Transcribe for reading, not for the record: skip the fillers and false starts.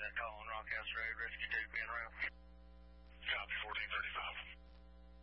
that call on Rock House Road, Rescue 2 being around.